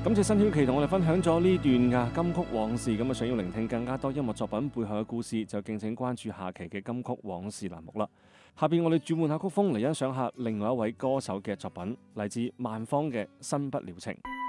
感謝新曉琪同我哋分享咗呢段金曲往事。咁想要聆聽更加多音樂作品背後嘅故事，就敬請關注下期嘅金曲往事欄目啦。下邊我哋轉換下曲風嚟欣賞下另外一位歌手嘅作品，嚟自萬芳嘅《新不了情》。